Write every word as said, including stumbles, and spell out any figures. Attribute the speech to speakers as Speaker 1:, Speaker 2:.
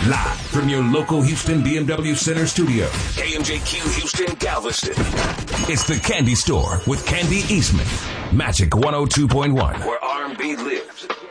Speaker 1: Live from your local Houston B M W Center studio, K M J Q Houston Galveston. It's the Candy Store with Candy Eastman. Magic one oh two point one, where R and B lives.